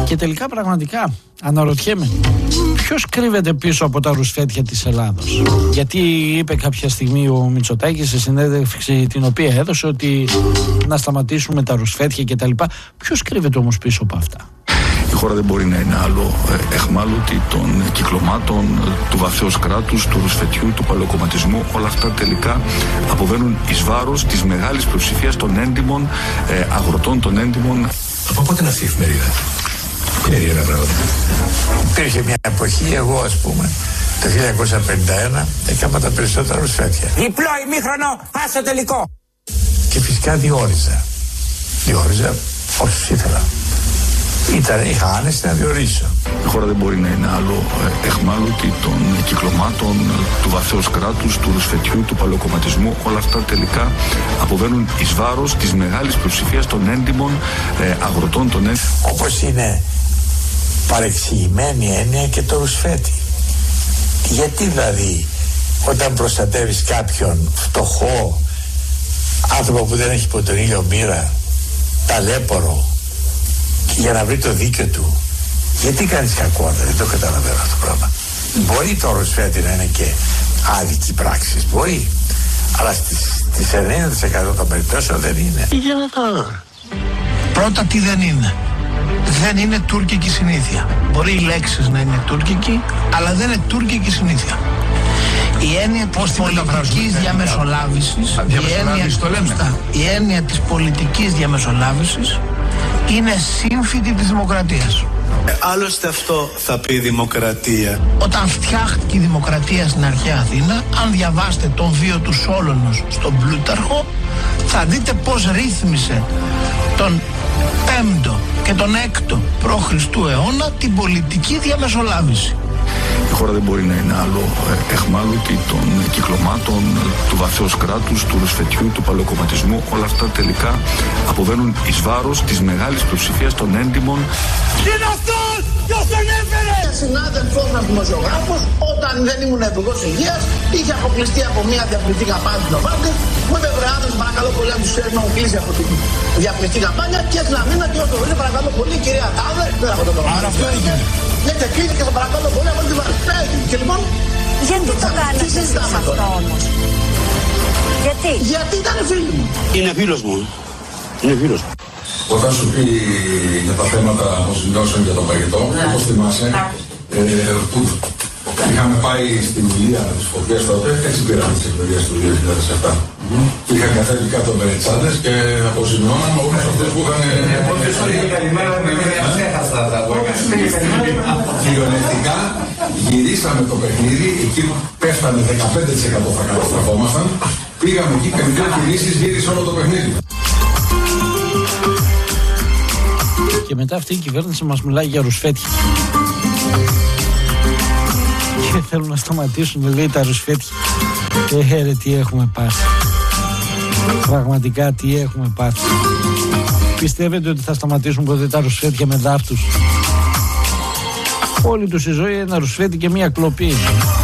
Και τελικά πραγματικά αναρωτιέμαι, ποιος κρύβεται πίσω από τα ρουσφέτια της Ελλάδος? Γιατί είπε κάποια στιγμή ο Μητσοτάκης σε συνέντευξη την οποία έδωσε ότι να σταματήσουμε τα ρουσφέτια κτλ. Ποιος κρύβεται όμως πίσω από αυτά? Η χώρα δεν μπορεί να είναι άλλο εχμάλωτη των κυκλωμάτων, του βαθέως κράτους, του ρουσφετιού, του παλαιοκομματισμού. Όλα αυτά τελικά αποβαίνουν εις βάρος της μεγάλης πλειοψηφίας των έντιμων αγροτών, των έντιμων. Από πότε είναι αυτή η εφημερίδα? Περίεργα πράγματα. Υπήρχε μια εποχή, εγώ ας πούμε, το 1951 έκανα τα περισσότερα ρουσφέτια. Διπλό ημίχρονο, άσο τελικό. Και φυσικά διόριζα όσους ήθελα. Είχα άνεση να διορίσω. Η χώρα δεν μπορεί να είναι άλλο εχμάλωτη των κυκλωμάτων, του βαθέως κράτους, του ρουσφετιού, του παλαιοκομματισμού. Όλα αυτά τελικά αποβαίνουν εις βάρος της μεγάλης πλειοψηφίας των έντιμων αγροτών, των έντιμων. Όπως είναι παρεξηγημένη έννοια και το ρουσφέτι. Γιατί δηλαδή όταν προστατεύεις κάποιον φτωχό άνθρωπο που δεν έχει ποτέ ήλιο μοίρα, ταλέπορο, για να βρει το δίκαιο του, γιατί κάνεις κακό? Δεν το καταλαβαίνω αυτό το πράγμα. Μπορεί το ρουσφέτι να είναι και άδικη πράξη, μπορεί, αλλά στις 90% των περιπτώσεων δεν είναι. Πρώτα τι δεν είναι? Δεν είναι τουρκική συνήθεια. Μπορεί οι λέξεις να είναι τουρκική, αλλά δεν είναι τουρκική συνήθεια. Η έννοια της πολιτικής διαμεσολάβησης, η έννοια της πολιτικής διαμεσολάβησης είναι σύμφυτη της δημοκρατίας. Άλλωστε αυτό θα πει δημοκρατία. Όταν φτιάχτηκε η δημοκρατία στην αρχαία Αθήνα, αν διαβάσετε τον βίο του Σόλωνος στον Πλούταρχο, θα δείτε πως ρύθμισε τον 5ο και τον 6ο π.Χ. αιώνα την πολιτική διαμεσολάβηση. Η χώρα δεν μπορεί να είναι άλλο εχμάλωτη των κυκλωμάτων, του βαθέως κράτους, του ρουσφετιού, του παλαιοκομματισμού. Όλα αυτά τελικά αποβαίνουν εις βάρος της μεγάλης πλειοψηφίας των έντιμων. Τι είναι αυτός! Ποιος τον έφερε! Συνάδελφός μας δημοσιογράφος, όταν δεν ήμουν υπουργός υγείας, είχε αποκλειστεί από μια διαπληκτική καμπάνια του Νοβάρτη. Μου είπε βράδυ, παρακαλώ πολύ, αν τους ξέρει να μου κλείσει από την διαπληκτική καμπάνια και έτσι να μήνα και όσο βρει, παρακαλώ πολύ, κυρία Τάδε, πέρα από το πρόγραμμα. Άρα αυτό έγινε. Λέτε κλείνει και το παρακαλώ πολύ, από την βάρη. Και λοιπόν. Γιατί το κάνετε εσείς αυτό όμως? Γιατί ήταν φίλοι μου. Είναι φίλος μου. Είναι φίλος μου. Όταν σου πει για τα θέματα αποζημιώσεων για το φαγητό, όπως θυμάσαι, που είχαμε πάει στην Ηλία με τις φωτιές τότε, έτσι πήραμε τις εκλογές του 2007. Είχαν κατέβει κάτω με τσάντες και αποζημιώναμε όλους αυτούς που είχαν... Κυριολεκτικά γυρίσαμε το παιχνίδι, εκεί που πέφτανε 15% θα καταστραφόμασταν, πήγαμε εκεί και με δύο κινήσεις γύρισε όλο το παιχνίδι. Και μετά αυτή η κυβέρνηση μας μιλάει για ρουσφέτια. Και θέλουν να σταματήσουν, λέει, τα ρουσφέτια. Ρε, τι έχουμε πάθει. Πραγματικά τι έχουμε πάθει. Πιστεύετε ότι θα σταματήσουν ποτέ τα ρουσφέτια με δάφτους? Όλη τους η ζωή ένα ρουσφέτι και μία κλοπή.